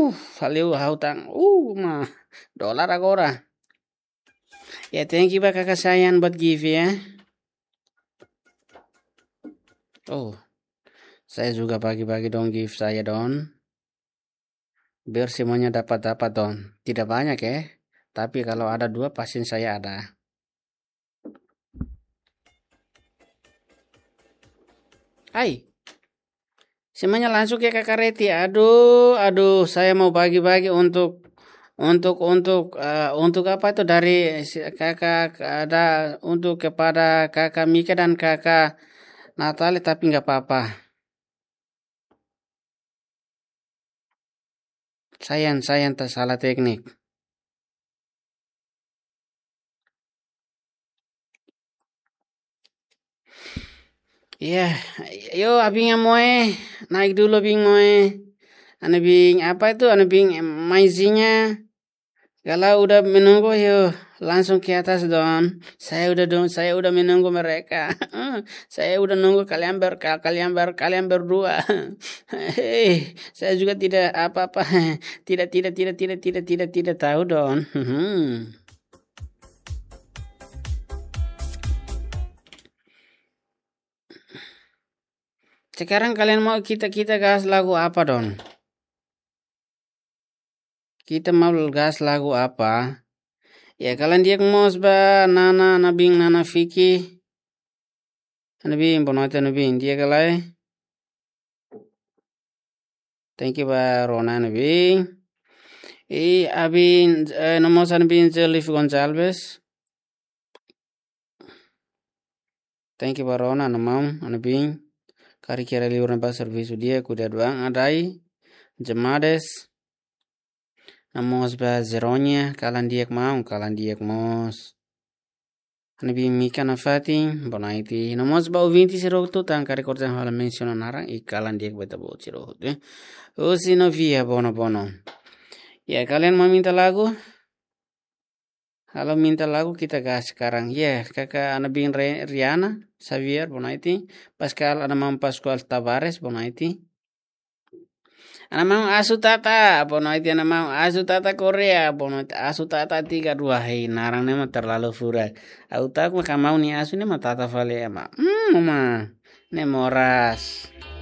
valeu hautang. Mah. Dolar agora. Ya, thank you kakak sayang buat gift ya. Oh, saya juga bagi-bagi dong gift saya don. Biar semuanya dapat-dapat don. Tidak banyak ya. Tapi kalau ada 2 pasti saya ada. Hai. Semuanya langsung ya kakak Reti. Aduh, saya mau bagi-bagi untuk apa itu dari kakak ada untuk kepada kakak Mika dan kakak Natali, tapi nggak apa-apa. Sayang tersalah teknik. Iya, yo abing moe naik dulu abing moe. Ane bing apa itu? Ane bing maizinya. Kalau udah menunggu yuk langsung ke atas don. Saya udah menunggu mereka. Saya udah nunggu kalian berdua. Hei, saya juga tidak apa-apa. Tidak tahu don. Sekarang kalian mau kita gas lagu apa don? Kita mau gas lagu apa? Ya kalian dia mau Nana Nabing Nana Vicky. Nabing Bonoita Nabing dia kalai. Thank you ba Rona Nabing. Abin nomos Nabing Jelif Gonzalez. Thank you ba Rona namam Nabing. Kari kira liur naba servisu dia kuda doang adai. Jemades. Namos ba Zeronya kalan dia mos. Nabi Mika Nafati, Bonaiti, Namos ba uvinti siroto tan kari kortan hala mensiono narang ikalan dia beta bo siroto. Si no via bono. Ya kalian mau minta lagu? Kalau minta lagu kita gas sekarang. Ya kakak Nabi Riana, Xavier Bonaiti, Pascal Anamam Pascual Tavares Bonaiti. Anamang Asutata, Bonoiti anamang Asutata Korea, Bonoiti Asutata 32 hei narang nema terlalu furai. Autak makamau ni asu nema tata vale ama. Mama, nemoras.